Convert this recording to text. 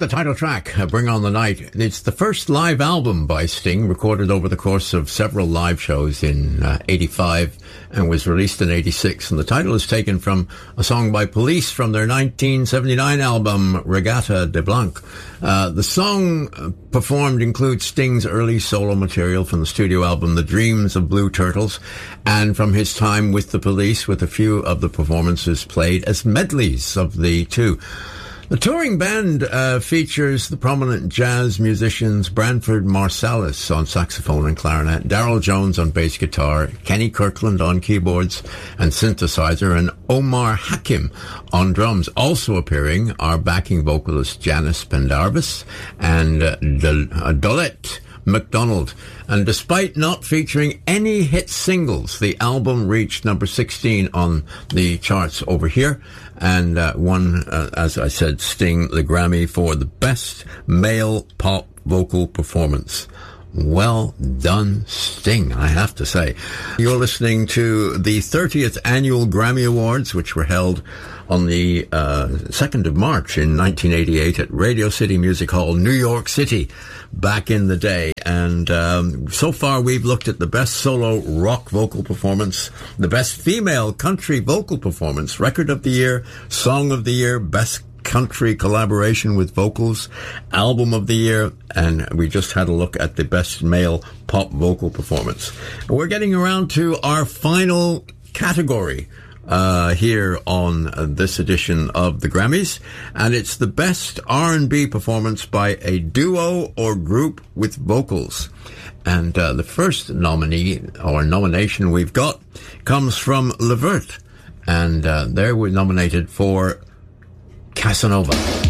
the title track, Bring On the Night. It's the first live album by Sting, recorded over the course of several live shows in 85 and was released in 86. And the title is taken from a song by Police from their 1979 album, Regatta de Blanc. The song performed includes Sting's early solo material from the studio album The Dreams of Blue Turtles, and from his time with the Police, with a few of the performances played as medleys of the two. The touring band features the prominent jazz musicians Branford Marsalis on saxophone and clarinet, Darryl Jones on bass guitar, Kenny Kirkland on keyboards and synthesizer, and Omar Hakim on drums. Also appearing are backing vocalist Janice Pendarvis and Dolette McDonald. And despite not featuring any hit singles, the album reached number 16 on the charts over here and won, as I said, Sting the Grammy for the Best Male Pop Vocal Performance. Well done, Sting, I have to say. You're listening to the 30th Annual Grammy Awards, which were held on the 2nd of March in 1988 at Radio City Music Hall, New York City, back in the day. And so far we've looked at the best solo rock vocal performance, the best female country vocal performance, record of the year, song of the year, best country collaboration with vocals, album of the year, and we just had a look at the best male pop vocal performance. We're getting around to our final category here on this edition of the Grammys, and it's the best R&B performance by a duo or group with vocals. And the first nominee or nomination we've got comes from Levert, and they were nominated for Casanova.